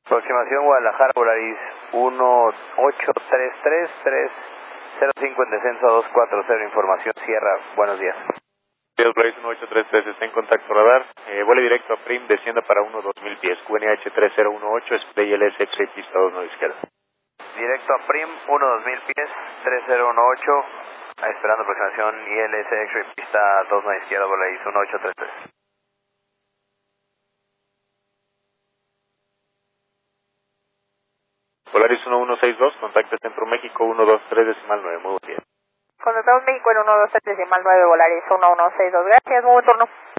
Aproximación Guadalajara, Volaris 1833-3050 en descenso a 240, información Sierra, buenos días. Volaris 1833 está en contacto radar, vuele directo a Prim, descienda para 1-2000 pies, QNH 3018, Splay LS X-Ray pista 29 izquierda. Directo a Prim, 1-2000 pies, 3018, esperando aproximación ILS X-Ray pista 29 izquierda, Volaris 1833. Volaris 1162, contacte Centro México 123.9, muy buen día. Contactamos México en 123.9, Volaris 1162, gracias, muy buen turno.